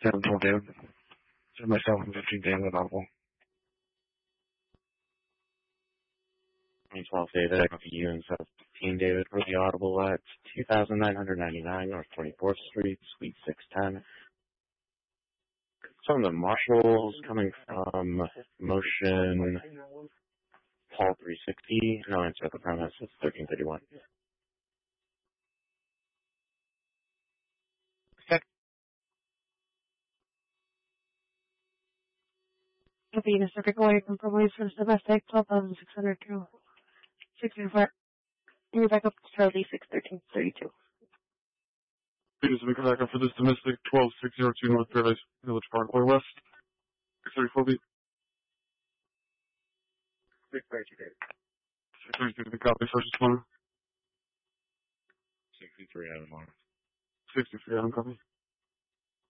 7-12 David. Send myself and 15 David audible. 12 David, I copy you and 15 David for the audible at 2999 North 24th Street, Suite 610. Some of the marshals coming from motion Paul 360. No answer at the premise. It's 1331. Venus Circuit Away from Police for domestic 12,602. 64. You're back up to Charlie 61332. Venus Circuit back up for this domestic 12602 North Paradise Village Parkway West. 634 beat. 632 David. 632 the copy, first responder. 63 Adam on. 63 Adam copy.